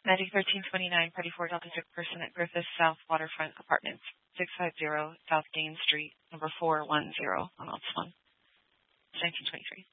Medic 1329, Party 4 Delta 6 person at Griffith South Waterfront Apartments, 650 South Gaines Street, number 410 on Ops 1. 1923.